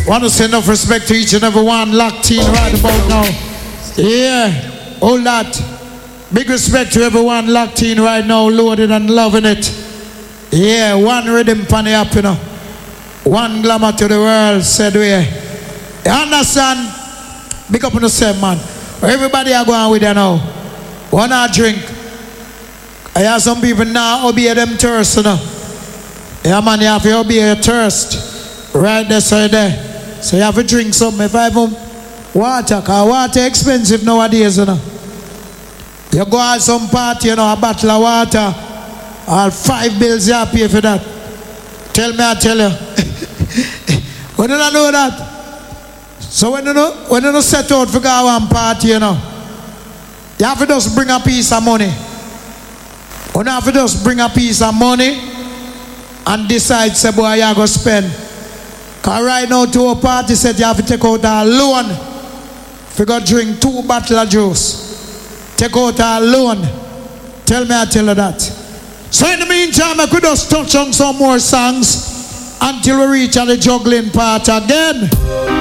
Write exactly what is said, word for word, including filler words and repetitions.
Want to send enough respect to each and every one locked in right about now. Yeah, all that. Big respect to everyone locked in right now, loaded and loving it. Yeah, one rhythm pan the up, you know. One glamour to the world, said we. You understand? Big up on the same man. Everybody are going with you now. One a drink. I have some people now obey them thirst, you know. Yeah, man, you have to obey your thirst. Right there, so there. So you have to drink something. If I have water, because water expensive nowadays, you know. You go out some party, you know, a bottle of water, all five bills you have to pay for that. Tell me, I tell you. When do I know that? So when you know, when you know set out for go one party, you know, you have to just bring a piece of money. You have to just bring a piece of money and decide, say, boy, you are going to spend. Because right now, to a party set, you have to take out a loan. If you go drink two bottles of juice, take out a loan. Tell me, I tell you that. So in the meantime, I could just touch on some more songs until we reach at the juggling part again.